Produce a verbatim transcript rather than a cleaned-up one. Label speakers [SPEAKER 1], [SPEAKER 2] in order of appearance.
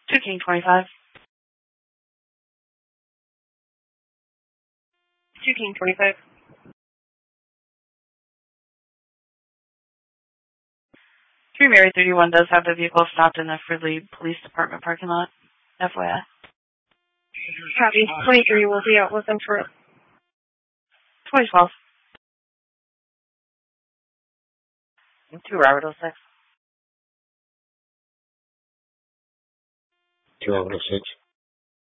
[SPEAKER 1] two King twenty-five. two King twenty-five. three Mary thirty-one does have the vehicle stopped in the Fridley Police Department parking lot. F Y I.
[SPEAKER 2] Copy. twenty-three will be out looking for it.
[SPEAKER 1] twenty twelve. two Robert oh six.
[SPEAKER 3] two Robert oh six.